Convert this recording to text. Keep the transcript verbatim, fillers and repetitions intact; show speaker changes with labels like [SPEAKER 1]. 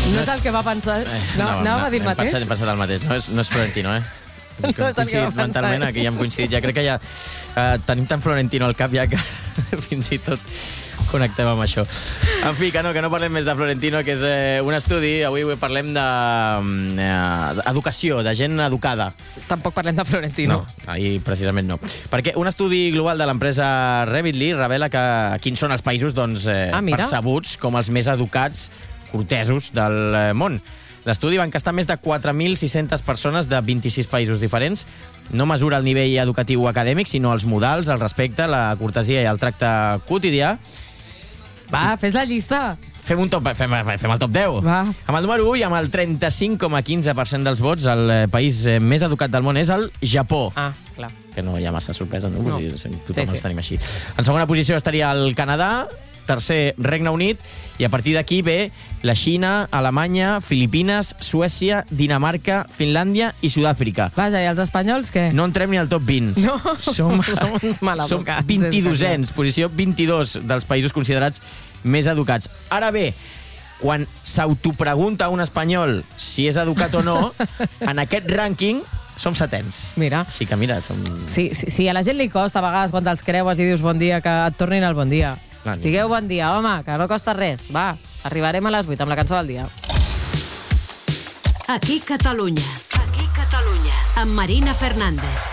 [SPEAKER 1] No és el que va pensar...
[SPEAKER 2] Eh,
[SPEAKER 1] no,
[SPEAKER 2] no,
[SPEAKER 1] anava
[SPEAKER 2] no,
[SPEAKER 1] a dir el
[SPEAKER 2] hem
[SPEAKER 1] mateix?
[SPEAKER 2] pensat, hem pensat el mateix. No és, no és Florentino, eh?
[SPEAKER 1] No és el que va
[SPEAKER 2] coincidit
[SPEAKER 1] pensar,
[SPEAKER 2] mentalment,
[SPEAKER 1] eh?
[SPEAKER 2] aquí ja hem coincidit. Ja crec que ja eh, tenim tan Florentino al cap ja que fins i tot connectem amb això. En fi, que no, que no parlem més de Florentino, que és eh, un estudi. Avui parlem d'educació, de, eh, de gent educada.
[SPEAKER 1] Tampoc parlem de Florentino.
[SPEAKER 2] No, ahir precisament no. Perquè un estudi global de l'empresa Revidly revela que quins són els països doncs, eh,
[SPEAKER 1] Ah, mira.
[SPEAKER 2] percebuts com els més educats, cortesos del eh, món. L'estudi va encastar més de quatre mil sis-centes persones de vint-i-sis països diferents. No mesura el nivell educatiu o acadèmic, sinó els modals, el respecte, la cortesia i el tracte quotidià.
[SPEAKER 1] Va, fes la llista.
[SPEAKER 2] Fem, un top, fem, fem el top deu.
[SPEAKER 1] Va.
[SPEAKER 2] Amb el número u i amb el trenta-cinc coma quinze per cent dels vots, el eh, país eh, més educat del món és el Japó.
[SPEAKER 1] Ah, clar.
[SPEAKER 2] Que no hi ha massa sorpresa, no?
[SPEAKER 1] No.
[SPEAKER 2] Vull dir, tothom
[SPEAKER 1] Sí, sí.
[SPEAKER 2] els tenim així. En segona posició estaria el Canadà, tercer Regne Unit, i a partir d'aquí ve la Xina, Alemanya, Filipines, Suècia, Dinamarca, Finlàndia i Sud-àfrica.
[SPEAKER 1] Vaja, i els espanyols, què?
[SPEAKER 2] No entrem ni al top vint.
[SPEAKER 1] No,
[SPEAKER 2] som,
[SPEAKER 1] som uns
[SPEAKER 2] som
[SPEAKER 1] maleducats.
[SPEAKER 2] vint-i-dosens, posició vint-i-dos dels països considerats més educats. Ara bé, quan s'autopregunta un espanyol si és educat o no, en aquest rànquing som setens.
[SPEAKER 1] Mira.
[SPEAKER 2] Així que mira, som...
[SPEAKER 1] Sí, sí, sí, a la gent li costa a vegades quan te'ls creues i dius bon dia, que et tornin el bon dia.
[SPEAKER 2] Ah, ni-
[SPEAKER 1] Digueu bon dia, home, que no costa res. Va, arribarem a les vuit amb la cançó del dia.
[SPEAKER 3] Aquí Catalunya. Aquí Catalunya. Amb Marina Fernández.